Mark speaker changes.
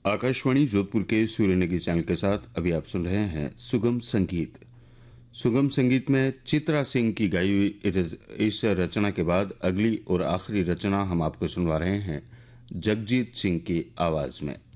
Speaker 1: आकाशवाणी जोधपुर के सूर्यनगी चैनल के साथ अभी आप सुन रहे हैं सुगम संगीत। सुगम संगीत में चित्रा सिंह की गाई हुई इस रचना के बाद अगली और आखिरी रचना हम आपको सुनवा रहे हैं जगजीत सिंह की आवाज में।